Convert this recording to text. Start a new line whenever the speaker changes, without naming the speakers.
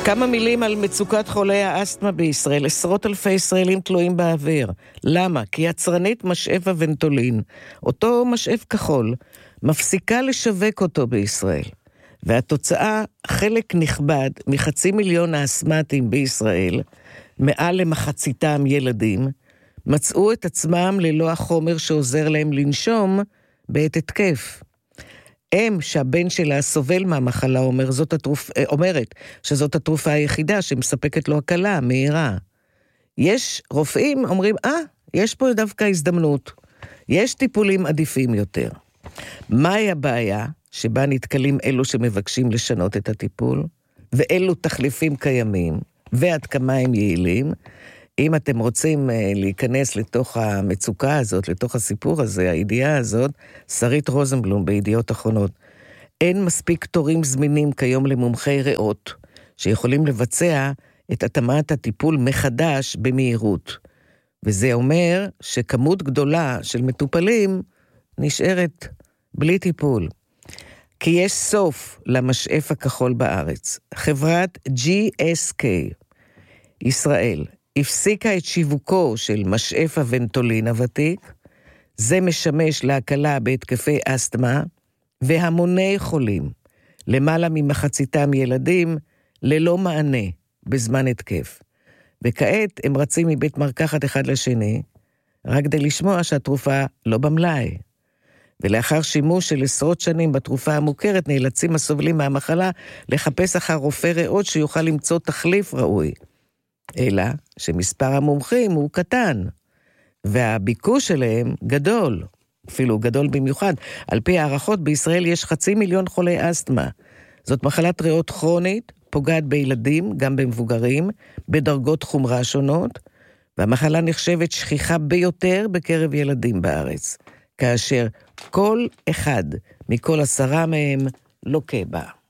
כמה מילים על מצוקת חולי האסתמה בישראל. עשרות אלפי ישראלים תלויים באוויר. למה? כי יצרנית משאף הוונטולין, אותו משאף כחול, מפסיקה לשווק אותו בישראל. והתוצאה, חלק נכבד מ500,000 האסתמטים בישראל, מעל למחציתם ילדים, מצאו את עצמם ללא החומר שעוזר להם לנשום בעת התקף. אם שהבן שלה סובל מהמחלה אומרת שזאת התרופה היחידה שמספקת לו הקלה מהירה. יש רופאים אומרים, יש פה דווקא הזדמנות. יש טיפולים עדיפים יותר. מהי הבעיה שבה נתקלים אלו שמבקשים לשנות את הטיפול? ואילו תחליפים קיימים? ועד כמה הם יעילים? אם אתם רוצים להיכנס לתוך המצוקה הזאת, לתוך הסיפור הזה, הידיעה הזאת, שרית רוזנבלום בידיעות אחרונות, אין מספיק תורים זמינים כיום למומחי ריאות, שיכולים לבצע את התאמת הטיפול מחדש במהירות. וזה אומר שכמות גדולה של מטופלים נשארת בלי טיפול. כי יש סוף למשאף הכחול בארץ. חברת GSK, ישראל, הפסיקה את שיווקו של משאף הוונטולין הוותיק, זה משמש להקלה בהתקפי אסתמה, והמוני חולים, למעלה ממחציתם ילדים, ללא מענה בזמן התקף. וכעת הם רצים מבית מרקחת אחד לשני, רק כדי לשמוע שהתרופה לא במלאי. ולאחר שימוש של עשרות שנים בתרופה המוכרת, נאלצים הסובלים מהמחלה לחפש אחר רופא ריאות שיוכל למצוא תחליף ראוי. אלא שמספר המומחים הוא קטן, והביקוש שלהם גדול, אפילו גדול במיוחד. על פי הערכות, בישראל יש 500,000 חולי אסתמה. זאת מחלת ריאות כרונית, פוגעת בילדים, גם במבוגרים, בדרגות חומרה שונות, והמחלה נחשבת שכיחה ביותר בקרב ילדים בארץ, כאשר כל אחד מכל 10 מהם לוקה בה.